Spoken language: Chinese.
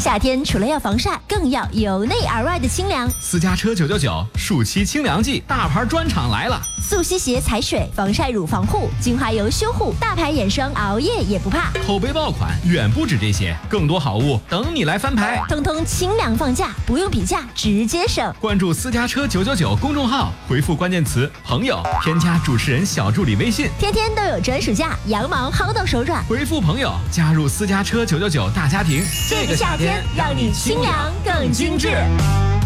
夏天除了要防晒，更要由内而外的清凉。 私家车999暑期清凉季，大牌专场来了！ 速吸鞋踩水，防晒乳防护，精华油修护，大牌眼霜熬夜也不怕。 口碑爆款远不止这些，更多好物等你来翻牌。 通通清凉放价，不用比价，直接省。 关注私家车999公众号，回复关键词朋友，添加主持人小助理微信， 天天都有专属价，羊毛薅到手软。 回复朋友加入私家车999大家庭， 这个夏天让你清凉更精致。